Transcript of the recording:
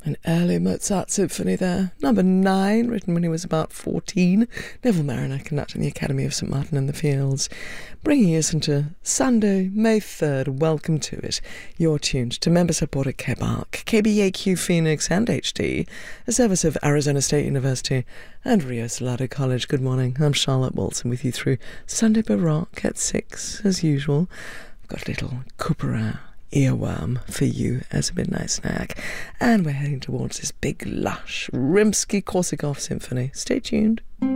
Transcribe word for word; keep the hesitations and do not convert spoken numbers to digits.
An early Mozart symphony there. Number nine, written when he was about fourteen. Neville Marriner conducting the Academy of St Martin in the Fields. Bringing us into Sunday, May third. Welcome to it. You're tuned to Member Supported K B A R C, K B A Q Phoenix and H D, a service of Arizona State University and Rio Salado College. Good morning. I'm Charlotte Walton with you through Sunday Baroque at six, as usual. I've got a little Couperin earworm for you as a midnight snack, and we're heading towards this big lush Rimsky-Korsakov symphony. Stay tuned.